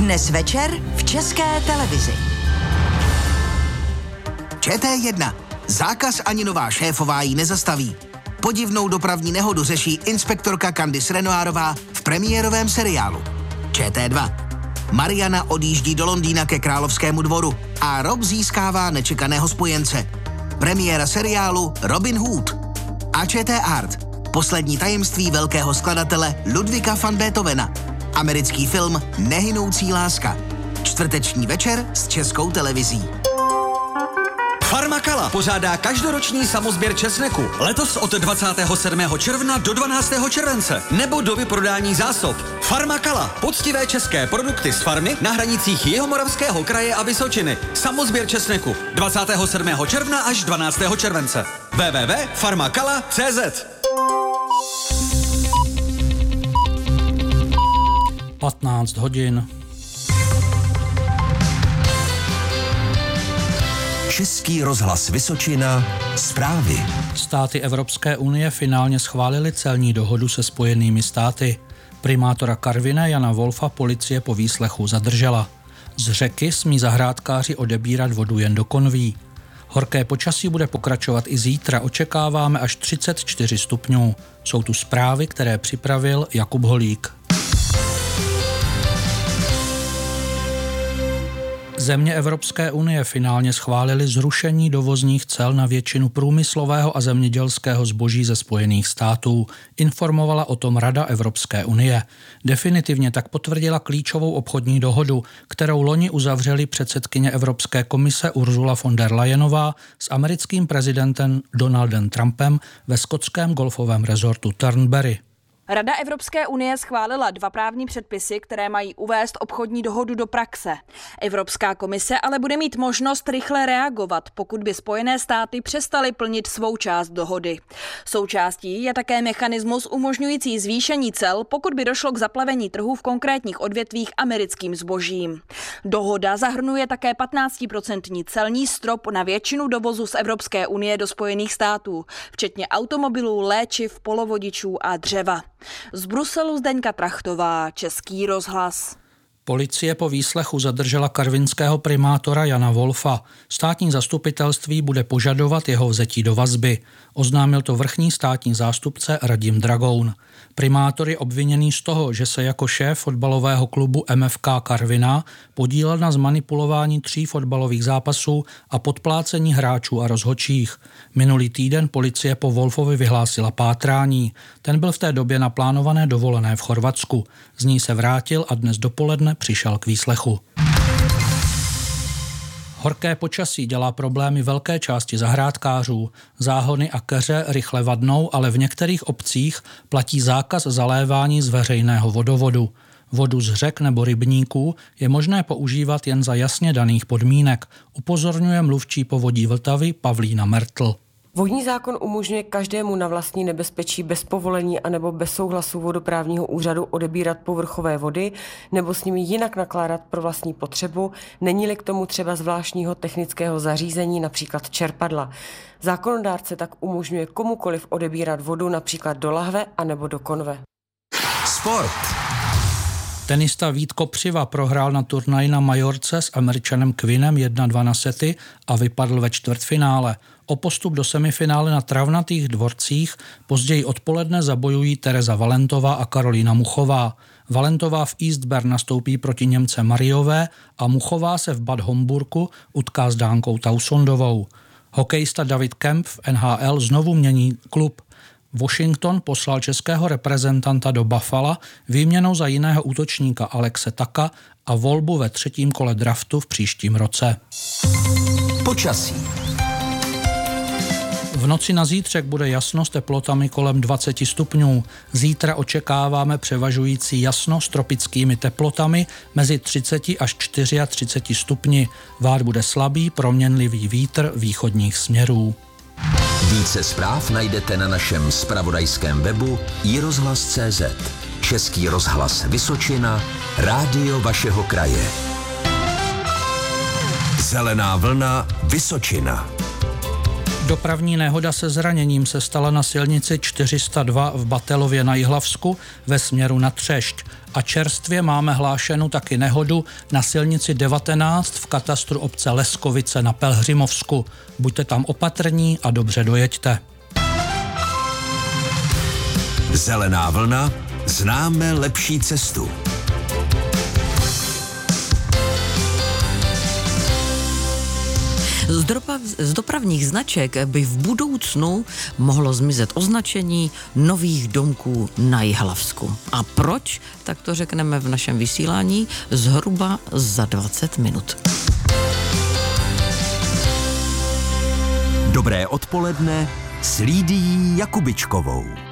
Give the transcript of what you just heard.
Dnes večer v České televizi. ČT1. Zákaz ani nová šéfová ji nezastaví. Podivnou dopravní nehodu řeší inspektorka Candice Renoirová v premiérovém seriálu. ČT2. Mariana odjíždí do Londýna ke královskému dvoru a Rob získává nečekaného spojence. Premiéra seriálu Robin Hood. A ČT Art. Poslední tajemství velkého skladatele Ludwiga van Beethovena. Americký film Nehynoucí láska. Čtvrteční večer s Českou televizí. Farmakala pořádá každoroční samosběr česneku. Letos od 27. června do 12. července. Nebo do vyprodání zásob. Farmakala. Poctivé české produkty z farmy na hranicích Jihomoravského kraje a Vysočiny. Samosběr česneku. 27. června až 12. července. www.farmakala.cz 15 hodin. Český rozhlas Vysočina. Zprávy. Státy Evropské unie finálně schválili celní dohodu se Spojenými státy. Primátora Karviné Jana Wolfa policie po výslechu zadržela. Z řeky smí zahrádkáři odebírat vodu jen do konví. Horké počasí bude pokračovat i zítra, očekáváme až 34 stupňů. Jsou tu zprávy, které připravil Jakub Holík. Země Evropské unie finálně schválily zrušení dovozních cel na většinu průmyslového a zemědělského zboží ze Spojených států. Informovala o tom Rada Evropské unie. Definitivně tak potvrdila klíčovou obchodní dohodu, kterou loni uzavřeli předsedkyně Evropské komise Ursula von der Leyenová s americkým prezidentem Donaldem Trumpem ve skotském golfovém rezortu Turnberry. Rada Evropské unie schválila 2 právní předpisy, které mají uvést obchodní dohodu do praxe. Evropská komise ale bude mít možnost rychle reagovat, pokud by Spojené státy přestaly plnit svou část dohody. Součástí je také mechanismus umožňující zvýšení cel, pokud by došlo k zaplavení trhu v konkrétních odvětvích americkým zbožím. Dohoda zahrnuje také 15% celní strop na většinu dovozu z Evropské unie do Spojených států, včetně automobilů, léčiv, polovodičů a dřeva. Z Bruselu Zdeňka Trachtová, Český rozhlas. Policie po výslechu zadržela karvinského primátora Jana Wolfa. Státní zastupitelství bude požadovat jeho vzetí do vazby. Oznámil to vrchní státní zástupce Radim Dragoun. Primátor je obviněný z toho, že se jako šéf fotbalového klubu MFK Karviná podílel na zmanipulování 3 fotbalových zápasů a podplácení hráčů a rozhodčích. Minulý týden policie po Wolfovi vyhlásila pátrání. Ten byl v té době na plánované dovolené v Chorvatsku. Z ní se vrátil a dnes dopoledne přišel k výslechu. Horké počasí dělá problémy velké části zahrádkářů. Záhony a keře rychle vadnou, ale v některých obcích platí zákaz zalévání z veřejného vodovodu. Vodu z řek nebo rybníků je možné používat jen za jasně daných podmínek, upozorňuje mluvčí Povodí Vltavy Pavlína Mertl. Vodní zákon umožňuje každému na vlastní nebezpečí bez povolení anebo bez souhlasu vodoprávního úřadu odebírat povrchové vody nebo s nimi jinak nakládat pro vlastní potřebu, není-li k tomu třeba zvláštního technického zařízení, například čerpadla. Zákonodárce tak umožňuje komukoliv odebírat vodu například do lahve anebo do konve. Sport. Tenista Vít Kopřiva prohrál na turnaji na Majorce s Američanem Quinnem 1-2 na sety a vypadl ve čtvrtfinále. O postup do semifinále na travnatých dvorcích později odpoledne zabojují Tereza Valentová a Karolína Muchová. Valentová v Eastbourne nastoupí proti Němce Mariové a Muchová se v Bad Homburgu utká s Dánkou Tausondovou. Hokejista David Kemp v NHL znovu mění klub. Washington poslal českého reprezentanta do Buffala výměnou za jiného útočníka Alexe Taka a volbu ve 3. kole draftu v příštím roce. Počasí. V noci na zítřek bude jasno s teplotami kolem 20 stupňů. Zítra očekáváme převažující jasno s tropickými teplotami mezi 30 až 34 stupni. Vár bude slabý, proměnlivý vítr východních směrů. Více zpráv najdete na našem zpravodajském webu iRozhlas.cz. Český rozhlas Vysočina, rádio vašeho kraje. Zelená vlna Vysočina. Dopravní nehoda se zraněním se stala na silnici 402 v Batelově na Jihlavsku ve směru na Třešť. A čerstvě máme hlášenu taky nehodu na silnici 19 v katastru obce Leskovice na Pelhřimovsku. Buďte tam opatrní a dobře dojeďte. Zelená vlna, známe lepší cestu. Z dopravních značek by v budoucnu mohlo zmizet označení nových domků na Jihlavsku. A proč? Tak to řekneme v našem vysílání zhruba za 20 minut. Dobré odpoledne s Lídií Jakubičkovou.